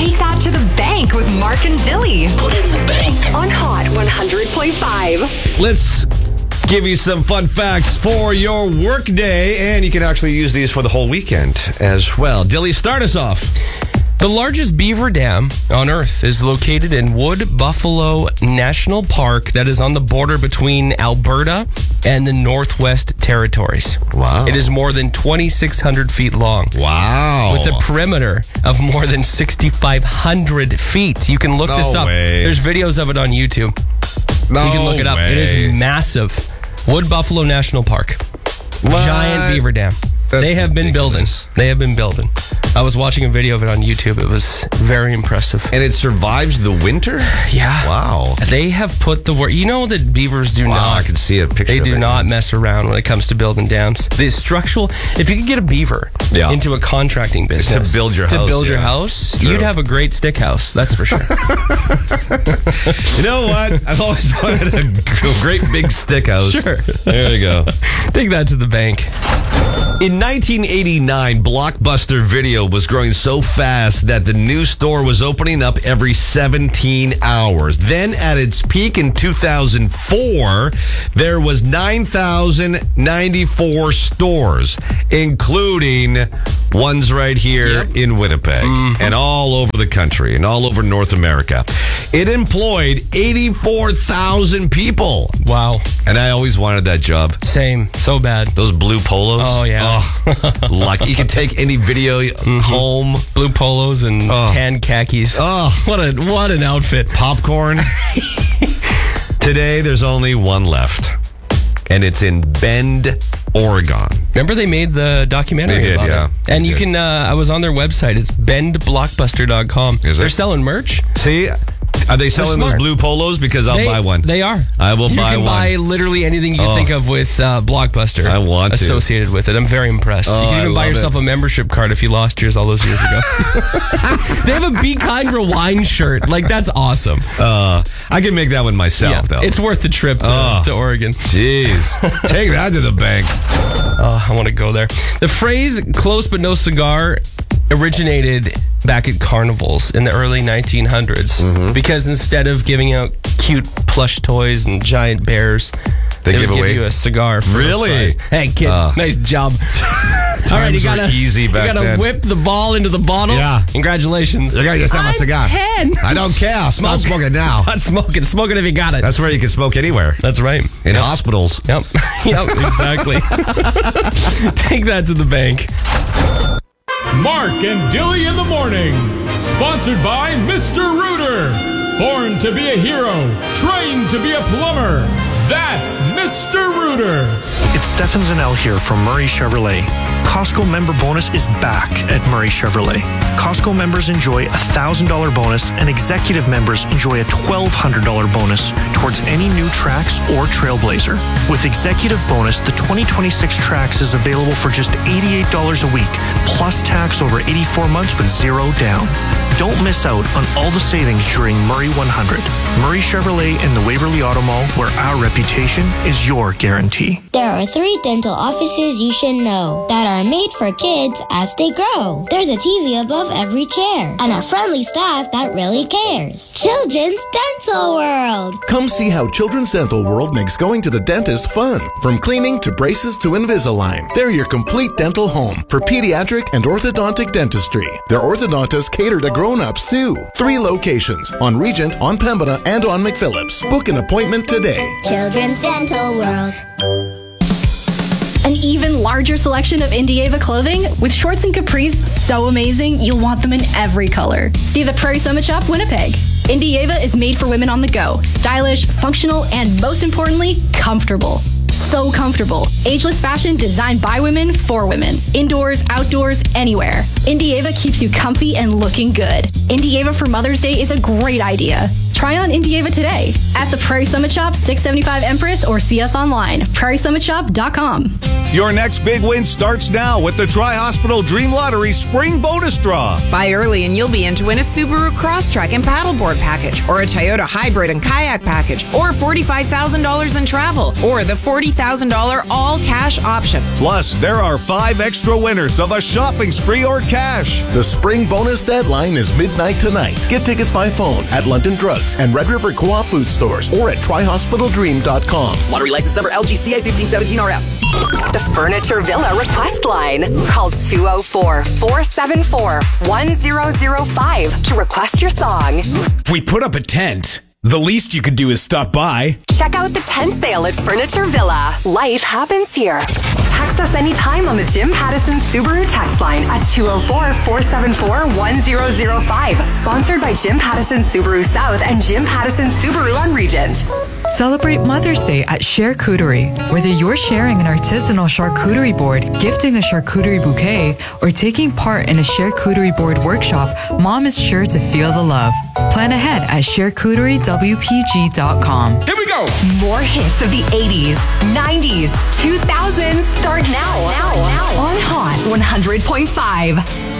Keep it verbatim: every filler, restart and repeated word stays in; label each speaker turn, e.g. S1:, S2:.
S1: Take that to the bank with Mark and Dilly.
S2: Put it in the bank.
S1: On Hot one hundred point five.
S3: Let's give you some fun facts for your work day, and you can actually use these for the whole weekend as well. Dilly, start us off.
S4: The largest beaver dam on Earth is located in Wood Buffalo National Park that is on the border between Alberta and the Northwest Territories.
S3: Wow.
S4: It is more than twenty-six hundred feet long.
S3: Wow.
S4: With a perimeter of more than sixty-five hundred feet. You can look
S3: No
S4: this up.
S3: way.
S4: There's videos of it on YouTube.
S3: No
S4: You can look it up.
S3: way.
S4: It is massive. Wood Buffalo National Park.
S3: What?
S4: Giant beaver dam.
S3: That's
S4: they have been
S3: ridiculous.
S4: building. They have been building. I was watching a video of it on YouTube. It was very impressive.
S3: And it survives the winter?
S4: Yeah.
S3: Wow.
S4: They have put the work. You know that beavers do
S3: Wow,
S4: not.
S3: I can see a picture
S4: They
S3: of
S4: do
S3: it.
S4: not mess around when it comes to building dams. The structural. If you could get a beaver
S3: Yeah.
S4: into a contracting business
S3: To build your
S4: to
S3: house,
S4: build your
S3: yeah.
S4: house,
S3: True.
S4: you'd have a great stick house. That's for sure.
S3: You know what? I've always wanted a great big stick house.
S4: Sure.
S3: There you go.
S4: Take that to the bank.
S3: In nineteen eighty-nine, Blockbuster Video was growing so fast that the new store was opening up every seventeen hours. Then at its peak in two thousand four, there was nine thousand ninety-four stores, including ones right here
S4: Yep.
S3: in Winnipeg and all over the country and all over North America. It employed eighty-four thousand people.
S4: Wow.
S3: And I always wanted that job.
S4: Same. So bad.
S3: Those blue polos.
S4: Oh, yeah.
S3: Oh, lucky. You can take any video home.
S4: Blue polos and
S3: Oh.
S4: tan khakis.
S3: Oh.
S4: What a what an outfit.
S3: Popcorn. Today, there's only one left. And it's in Bend, Oregon.
S4: Remember they made the documentary
S3: They did,
S4: about
S3: yeah.
S4: it?
S3: They
S4: And you
S3: did.
S4: can, uh, I was on their website. It's bend blockbuster dot com.
S3: Is it?
S4: They're selling merch.
S3: See? Are they selling those
S4: smart.
S3: blue polos? Because I'll
S4: they,
S3: buy one.
S4: They are.
S3: I will
S4: you
S3: buy
S4: can
S3: one.
S4: buy literally anything you can
S3: Oh.
S4: think of with uh, Blockbuster.
S3: I want to.
S4: Associated with it. I'm very impressed.
S3: Oh,
S4: you can
S3: I
S4: even buy
S3: love
S4: yourself
S3: it.
S4: a membership card if you lost yours all those years ago. They have a Be Kind Rewind shirt. Like, that's awesome.
S3: Uh, I can make that one myself, though.
S4: It's worth the trip to,
S3: Oh.
S4: to Oregon.
S3: Jeez. Take that to the bank.
S4: Oh, I want to go there. The phrase close but no cigar originated back at carnivals in the early nineteen hundreds
S3: Mm-hmm.
S4: because instead of giving out cute plush toys and giant bears,
S3: They
S4: they,
S3: give
S4: would
S3: away-
S4: give you a cigar. For
S3: Really?
S4: a prize. Hey, kid,
S3: Uh.
S4: nice job. All right,
S3: Times
S4: you
S3: were
S4: gotta
S3: easy back
S4: you gotta
S3: then.
S4: whip the ball into the bottle.
S3: Yeah.
S4: Congratulations.
S3: You gotta just have a
S4: I'm
S3: cigar.
S4: ten.
S3: I don't care. Stop smoking now.
S4: Stop smoking. Smoke it if you got it.
S3: That's where you can smoke anywhere.
S4: That's right.
S3: In hospitals.
S4: Yep. Yep, exactly. Take that to the bank.
S5: Mark and Dilly in the morning. Sponsored by Mister Rooter. Born to be a hero, trained to be a plumber. That's Mister Rooter.
S6: It's Stefan Zanel here from Murray Chevrolet. Costco member bonus is back at Murray Chevrolet. Costco members enjoy a one thousand dollars bonus and executive members enjoy a twelve hundred dollars bonus towards any new Trax or Trailblazer. With executive bonus, the twenty twenty-six Trax is available for just eighty-eight dollars a week, plus tax over eighty-four months with zero down. Don't miss out on all the savings during Murray one hundred. Murray Chevrolet and the Waverly Auto Mall, where our reputation is your guarantee.
S7: There are three dental offices you should know that are made for kids as they grow. There's a T V above every chair and a friendly staff that really cares. Children's Dental World.
S8: Come see how Children's Dental World makes going to the dentist fun. From cleaning to braces to Invisalign, they're your complete dental home for pediatric and orthodontic dentistry. Their orthodontists cater to grown-ups too. Three locations, on Regent, on Pembina, and on McPhillips. Book an appointment today.
S7: Children's Dental World.
S9: An even larger selection of Indieva clothing with shorts and capris so amazing you'll want them in every color. See the Prairie Summit Shop, Winnipeg. Indieva is made for women on the go. Stylish, functional, and most importantly, comfortable. So comfortable. Ageless fashion designed by women for women. Indoors, outdoors, anywhere. Indieva keeps you comfy and looking good. Indieva for Mother's Day is a great idea. Try on Indieva today at the Prairie Summit Shop, six seventy-five Empress, or see us online, prairie summit shop dot com.
S10: Your next big win starts now with the Tri-Hospital Dream Lottery Spring Bonus Draw.
S11: Buy early and you'll be in to win a Subaru Crosstrek and paddleboard package, or a Toyota Hybrid and kayak package, or forty-five thousand dollars in travel, or the forty thousand thousand dollars all-cash option.
S10: Plus, there are five extra winners of a shopping spree or cash.
S8: The spring bonus deadline is midnight tonight. Get tickets by phone at London Drugs and Red River Co-op food stores or at try hospital dream dot com.
S2: Lottery license number L G C A fifteen seventeen R F.
S1: The Furniture Villa request line. Call two oh four, four seven four, one zero zero five to request your song.
S12: We put up a tent. The least you could do is stop by.
S1: Check out the tent sale at Furniture Villa. Life happens here. Text us anytime on the Jim Pattison Subaru text line at two oh four, four seven four, one zero zero five. Sponsored by Jim Pattison Subaru South and Jim Pattison Subaru on Regent.
S13: Celebrate Mother's Day at Charcuterie. Whether you're sharing an artisanal charcuterie board, gifting a charcuterie bouquet, or taking part in a charcuterie board workshop, Mom is sure to feel the love. Plan ahead at charcuterie w p g dot com.
S12: Here we go!
S1: More hits of the eighties, nineties, two thousands start now, now, now. on Hot one hundred point five.